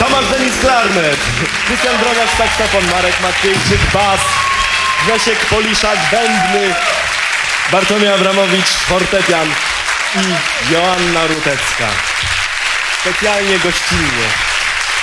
Tomasz Denis klarnet, Krystian Broniarz saksofon, Marek Maciejczyk bas, Grzesiek Poliszak bębny, Bartłomiej Abramowicz fortepian i Joanna Rutecka. Specjalnie gościnnie.